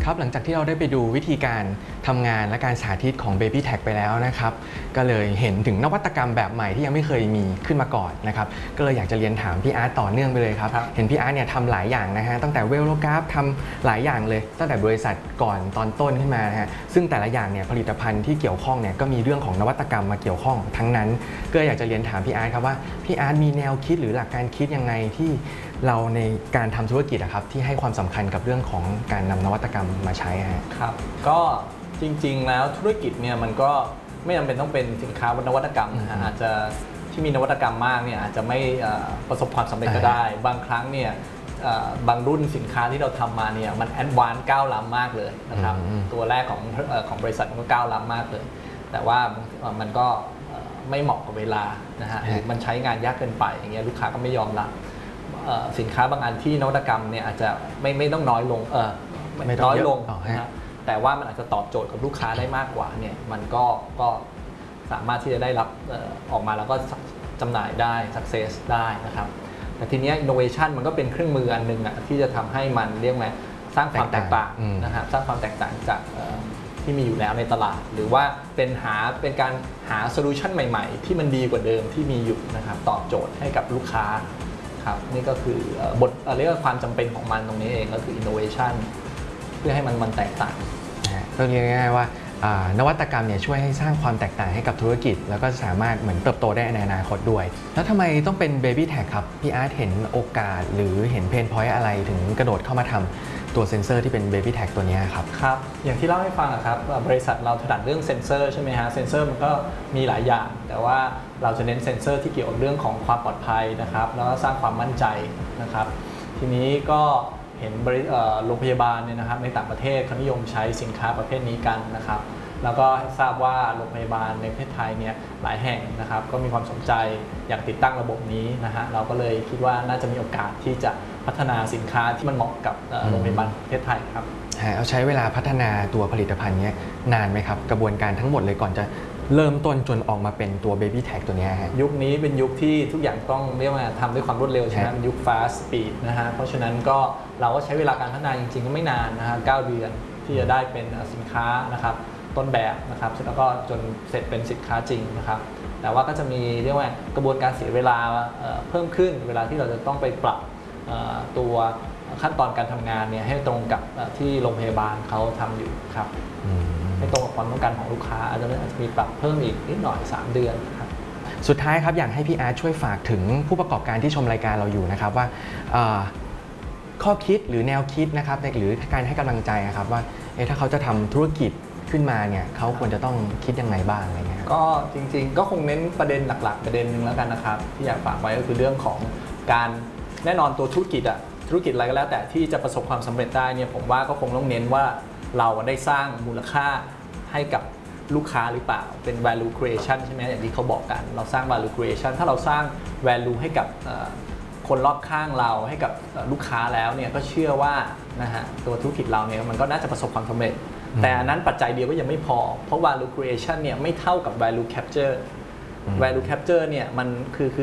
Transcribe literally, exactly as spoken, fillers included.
ครับหลังจากที่เราได้ไปดูวิธีการทำงานและการสาธิตของ Baby Tag ไปแล้วนะครับก็เลยเห็นถึงนวัตกรรมแบบใหม่ที่ยังไม่เคยมีขึ้นมาก่อนนะครับก็เลยอยากจะเรียนถามพี่อาร์ตต่อเนื่องไปเลยครับเห็นพี่อาร์ตเนี่ยทำหลายอย่างนะฮะตั้งแต่เวลโลกราฟทำหลายอย่างเลยตั้งแต่บริษัทก่อนตอนต้นขึ้นมานะฮะซึ่งแต่ละอย่างเนี่ยผลิตภัณฑ์ที่เกี่ยวข้องเนี่ยก็มีเรื่องของนวัตกรรมมาเกี่ยวข้องทั้งนั้นก็อยากจะเรียนถามพี่อาร์ตครับว่าพี่อาร์ตมีแนวคิดหรือหลักการคิดยังไงที่เราในการทำธุรกิจอะครับที่ให้ความสำคัญกับเรื่องของการนำนวัตกรรมมาใช้ครับก็จริงๆแล้วธุรกิจเนี่ยมันก็ไม่จำเป็นต้องเป็นสินค้านวัตกรรมนะฮะอาจจะที่มีนวัตกรรมมากเนี่ยอาจจะไม่ประสบความสำเร็จก็ได้บางครั้งเนี่ยบางรุ่นสินค้าที่เราทำมาเนี่ยมันแอดวานซ์ก้าวล้ำมากเลยนะครับตัวแรกของของบริษัทมันก็ก้าวล้ำมากเลยแต่ว่ามันก็ไม่เหมาะกับเวลานะฮะหรือมันใช้งานยากเกินไปอย่างเงี้ยลูกค้าก็ไม่ยอมรับสินค้าบางอันที่นวัตกรรมเนี่ยอาจจะไม่ไม่ต้องน้อยลงเออน้อยลงนะแต่ว่ามันอาจจะตอบโจทย์กับลูกค้าได้มากกว่าเนี่ยมันก็ก็สามารถที่จะได้รับออกมาแล้วก็จำหน่ายได้ success ได้นะครับแต่ทีนี้ innovation มันก็เป็นเครื่องมืออันนึงอะที่จะทำให้มันเรียกว่าสร้างความแตกต่างนะครับสร้างความแตกต่างจากที่มีอยู่แล้วในตลาดหรือว่าเป็นหาเป็นการหาโซลูชันใหม่ๆที่มันดีกว่าเดิมที่มีอยู่นะครับตอบโจทย์ให้กับลูกค้าครับนี่ก็คือบทเรียกว่าความจำเป็นของมันตรงนี้เองก็คือ innovation เพื่อให้มันมันแตกต่างก็เรียกง่ายๆว่านวัตกรรมเนี่ยช่วยให้สร้างความแตกต่างให้กับธุรกิจแล้วก็สามารถเหมือนเติบโตได้ในอนาคตด้วยแล้วทำไมต้องเป็น Baby Tag ครับพี่อาร์ตเห็นโอกาสหรือเห็นเพนพอยต์อะไรถึงกระโดดเข้ามาทำตัวเซ็นเซอร์ที่เป็น Baby Tag ตัวนี้ครับครับอย่างที่เล่าให้ฟังครับบริษัทเราถนัดเรื่องเซ็นเซอร์ใช่ไหมฮะเซ็นเซอร์มันก็มีหลายอย่างแต่ว่าเราจะเน้นเซ็นเซอร์ที่เกี่ยวกับเรื่องของความปลอดภัยนะครับแล้วก็สร้างความมั่นใจนะครับทีนี้ก็เห็นโรงพยาบาลเนี่ยนะครับในต่างประเทศเขานิยมใช้สินค้าประเภทนี้กันนะครับแล้วก็ทราบว่าโรงพยาบาลในประเทศไทยเนี่ยหลายแห่งนะครับก็มีความสนใจอยากติดตั้งระบบนี้นะฮะเราก็เลยคิดว่าน่าจะมีโอกาสที่จะพัฒนาสินค้าที่มันเหมาะกับโรงพยาบาลประเทศไทยครับเอาใช้เวลาพัฒนาตัวผลิตภัณฑ์นี้นานไหมครับกระบวนการทั้งหมดเลยก่อนจะเริ่มต้นจนออกมาเป็นตัว Baby Tag ตัวนี้ฮะยุคนี้เป็นยุคที่ทุกอย่างต้องเรียกว่าทำด้วยความรวดเร็วใช่ไหมยุค fast speed นะฮะเพราะฉะนั้นก็เราก็ใช้เวลาการพัฒนาจริงๆก็ไม่นานนะฮะเก้าเดือนที่จะได้เป็นสินค้านะครับต้นแบบนะครับแล้วก็จนเสร็จเป็นสินค้าจริงนะครับแต่ว่าก็จะมีเรียกว่ากระบวนการเสียเวลาเพิ่มขึ้นเวลาที่เราจะต้องไปปรับตัวขั้นตอนการทำงานเนี่ยให้ตรงกับที่โรงพยาบาลเขาทำอยู่ครับให้ตรงกับความต้องการของลูกค้าอาจจะมีปรับเพิ่มอีกนิดหน่อยสามเดือนครับสุดท้ายครับอยากให้พี่อาร์ตช่วยฝากถึงผู้ประกอบการที่ชมรายการเราอยู่นะครับว่าข้อคิดหรือแนวคิดนะครับหรือการให้กำลังใจนะครับว่าถ้าเขาจะทำธุรกิจขึ้นมาเนี่ยเขาควรจะต้องคิดยังไงบ้างอะไรเงี้ยก็จริงๆก็คงเน้นประเด็นหลักๆประเด็นหนึ่งแล้วกันนะครับที่อยากฝากไว้ก็คือเรื่องของการแน่นอนตัวธุรกิจอะธุรกิจอะไรก็แล้วแต่ที่จะประสบความสำเร็จได้เนี่ยผมว่าก็คงต้องเน้นว่าเราได้สร้างมูลค่าให้กับลูกค้าหรือเปล่าเป็น value creation ใช่ไหมอย่างที่เขาบอกกันเราสร้าง value creation ถ้าเราสร้าง value ให้กับคนรอบข้างเราให้กับลูกค้าแล้วเนี่ยก็เชื่อว่านะฮะตัวธุรกิจเราเนี่ยมันก็น่าจะประสบความสำเร็จแต่อันนั้นปัจจัยเดียวก็ยังไม่พอเพราะ value creation เนี่ยไม่เท่ากับ value capture value capture เนี่ยมันคือ